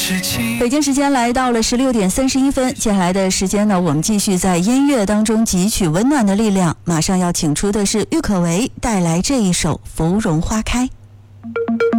北京时间来到了16点31分，接下来的时间呢，我们继续在音乐当中汲取温暖的力量。马上要请出的是郁可唯带来这一首《芙蓉花开》。